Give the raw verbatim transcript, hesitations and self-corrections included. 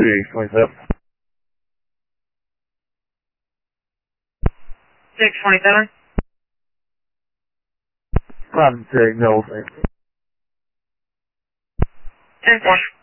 Three twenty-seven. Six twenty-seven. Concentrating, no, thanks. Ten four.